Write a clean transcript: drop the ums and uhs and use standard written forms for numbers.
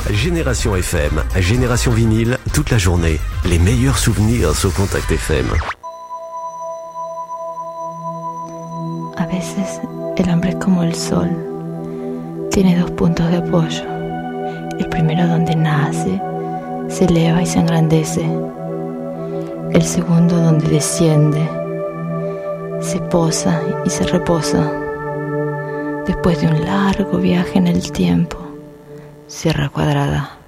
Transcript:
Génération FM, Génération Vinyle, toute la journée. Les meilleurs souvenirs sur Contact FM. A veces el hombre es como el sol. Tiene dos puntos de apoyo. El primero donde nace, se eleva y se engrandece. El segundo donde desciende, se posa y se reposa. Después de un largo viaje en el tiempo, Sierra Cuadrada.